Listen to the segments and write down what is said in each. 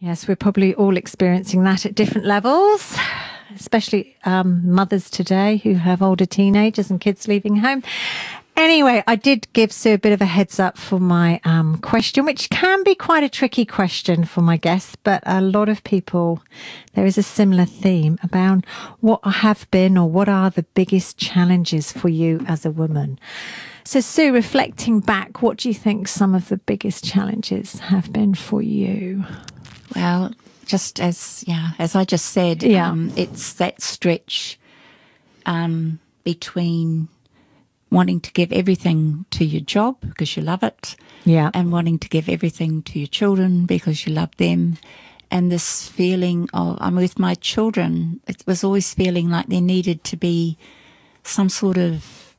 Yes, we're probably all experiencing that at different levels, especially mothers today who have older teenagers and kids leaving home. Anyway, I did give Sue a bit of a heads up for my question, which can be quite a tricky question for my guests, but a lot of people, there is a similar theme about what have been or what are the biggest challenges for you as a woman. So Sue, reflecting back, what do you think some of the biggest challenges have been for you? Well, just as I just said, it's that stretch between wanting to give everything to your job because you love it, and wanting to give everything to your children because you love them. And this feeling of, with my children, it was always feeling like there needed to be some sort of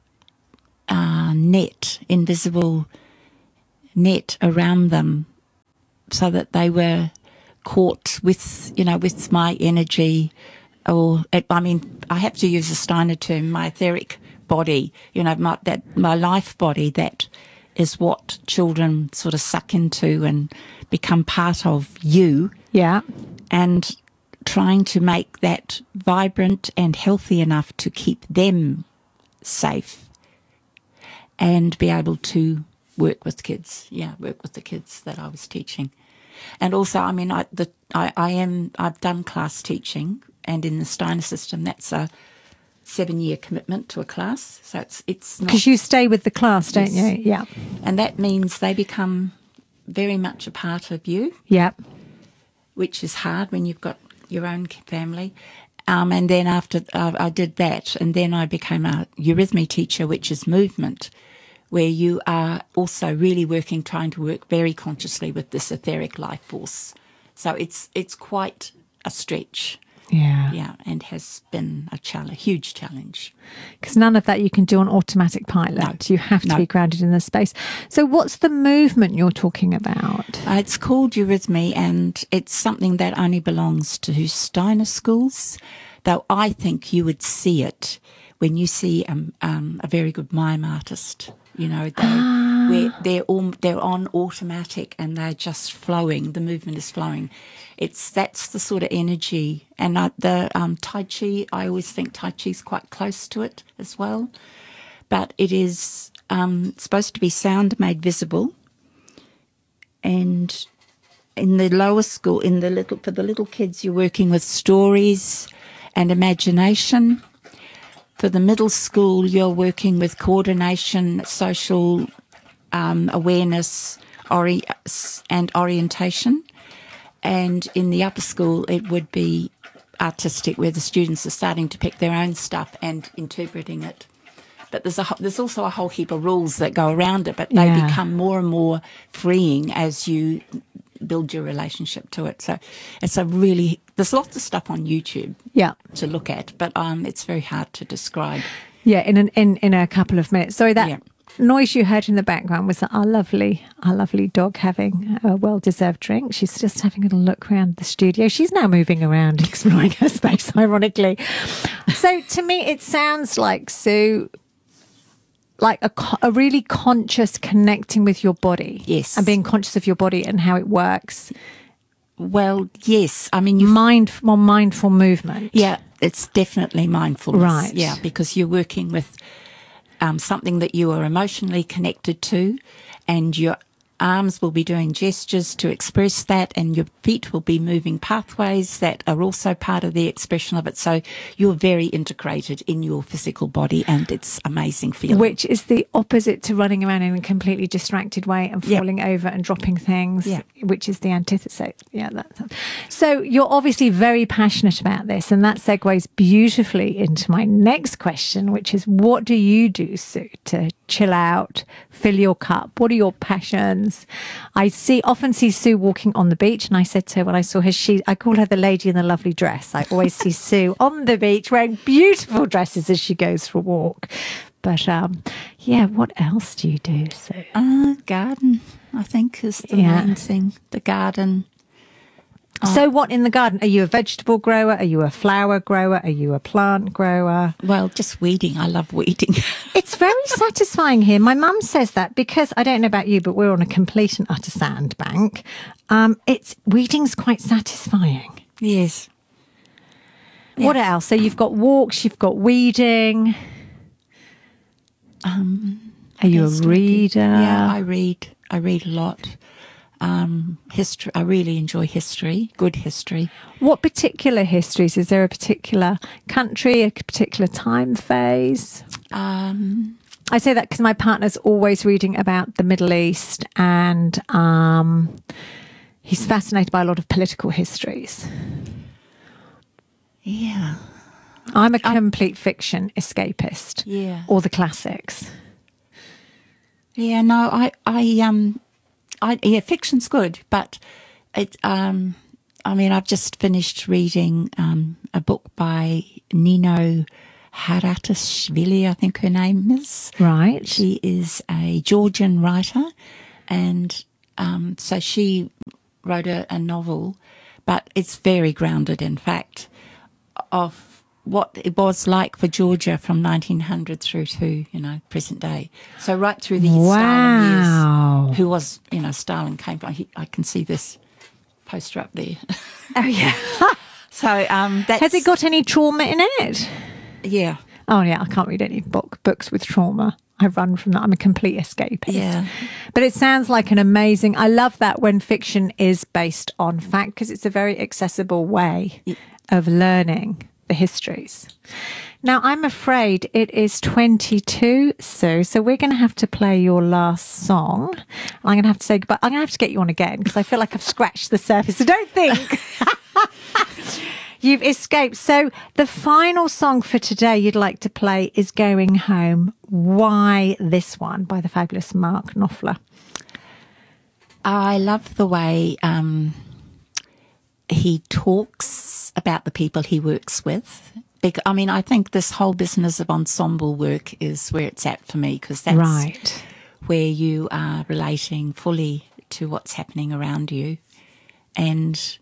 invisible net around them so that they were caught with my energy, or I have to use a Steiner term, my etheric body, my life body. That is what children sort of suck into and become part of you. Yeah. And trying to make that vibrant and healthy enough to keep them safe and be able to work with kids. Work with the kids that I was teaching. And also, I've done class teaching, and in the Steiner system, that's a 7-year commitment to a class. So it's not, because you stay with the class, don't you? Yeah. And that means they become very much a part of you. Yeah. Which is hard when you've got your own family. And then after I did that, and then I became a eurythmy teacher, which is movement, where you are also really trying to work very consciously with this etheric life force. So it's quite a stretch. Yeah, and has been a huge challenge. Because none of that you can do on automatic pilot. No. You have to be grounded in the space. So what's the movement you're talking about? It's called eurythmy, and it's something that only belongs to Steiner schools, though I think you would see it when you see a very good mime artist. Where they're on automatic and they're just flowing. The movement is flowing. That's the sort of energy. And the Tai Chi, I always think Tai Chi is quite close to it as well. But it is supposed to be sound made visible. And in the lower school, for the little kids, you're working with stories and imagination. For the middle school, you're working with coordination, social awareness, and orientation. And in the upper school, it would be artistic, where the students are starting to pick their own stuff and interpreting it. But there's also a whole heap of rules that go around it, but they become more and more freeing as you build your relationship to it. So there's lots of stuff on YouTube to look at, but it's very hard to describe. Yeah, in a couple of minutes. Sorry, that noise you heard in the background was our lovely dog having a well-deserved drink. She's just having a little look around the studio. She's now moving around, exploring her space, ironically. So to me, it sounds like, Sue, like a really conscious connecting with your body. Yes. And being conscious of your body and how it works. Well, yes. More mindful movement. Yeah, it's definitely mindfulness. Right. Yeah, because you're working with something that you are emotionally connected to, and your arms will be doing gestures to express that, and your feet will be moving pathways that are also part of the expression of it. So you're very integrated in your physical body, and it's amazing feeling. Which is the opposite to running around in a completely distracted way and falling over and dropping things, which is the antithesis. Yeah, so you're obviously very passionate about this, and that segues beautifully into my next question, which is, what do you do, Sue, to chill out, fill your cup? What are your passions? I often see Sue walking on the beach, and I said to her when I saw her, I call her the lady in the lovely dress. I always see Sue on the beach wearing beautiful dresses as she goes for a walk. But what else do you do, Sue? Garden, I think, is the main thing. The garden. So what in the garden? Are you a vegetable grower? Are you a flower grower? Are you a plant grower? Well, just weeding. I love weeding. It's very satisfying here. My mum says that, because I don't know about you, but we're on a complete and utter sandbank. Reading's quite satisfying. Yes. What else? So you've got walks, you've got weeding. Are you a reader? Yeah, I read a lot. History. I really enjoy history, good history. What particular histories? Is there a particular country, a particular time phase? I say that because my partner's always reading about the Middle East, and he's fascinated by a lot of political histories. Yeah. I'm a complete fiction escapist. Yeah. Or the classics. Yeah, no, yeah, fiction's good, but I've just finished reading a book by Nino Haratiashvili, I think her name is. Right. She is a Georgian writer, and so she wrote a novel, but it's very grounded in fact of what it was like for Georgia from 1900 through to, present day. So right through the Stalin years, who was, Stalin came from, I can see this poster up there. Oh, yeah. So that's... Has it got any trauma in it? Yeah. Oh, yeah, I can't read any books with trauma. I run from that. I'm a complete escapist. Yeah. But it sounds like an amazing... I love that when fiction is based on fact, because it's a very accessible way of learning the histories. Now, I'm afraid it is 22, Sue, so we're going to have to play your last song. I'm going to have to say goodbye. I'm going to have to get you on again because I feel like I've scratched the surface. So don't think you've escaped. So the final song for today you'd like to play is Going Home. Why this one by the fabulous Mark Knopfler? I love the way he talks about the people he works with. I think this whole business of ensemble work is where it's at for me, because that's right. where you are relating fully to what's happening around you. And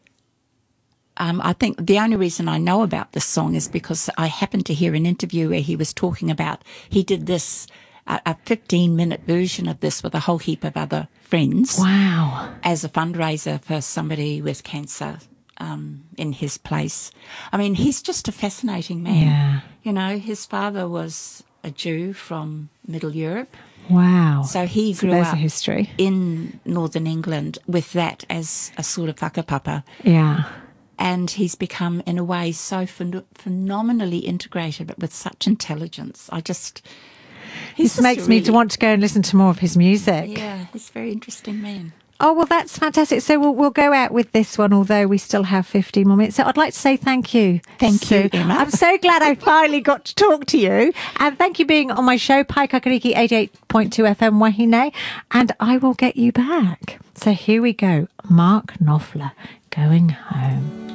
I think the only reason I know about this song is because I happened to hear an interview where he was talking about, he did this, a 15-minute version of this with a whole heap of other friends. Wow. As a fundraiser for somebody with cancer in his place. I mean, he's just a fascinating man. Yeah. His father was a Jew from Middle Europe. Wow. So he grew up history in northern England with that as a sort of whakapapa. Yeah. And he's become, in a way, so phenomenally integrated, but with such intelligence. This makes me to want to go and listen to more of his music. Yeah, he's a very interesting man. Oh, well, that's fantastic. So we'll go out with this one, although we still have 15 more minutes. So I'd like to say thank you. Thank you, Emma. I'm so glad I finally got to talk to you. And thank you for being on my show, Pai Kakariki 88.2 FM Wahine. And I will get you back. So here we go. Mark Knopfler, Going Home.